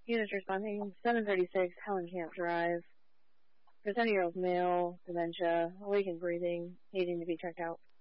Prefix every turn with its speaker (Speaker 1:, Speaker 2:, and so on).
Speaker 1: Units responding, 736, Helen Camp Drive. 70-year-old male, dementia, awakened breathing, needing to be checked out.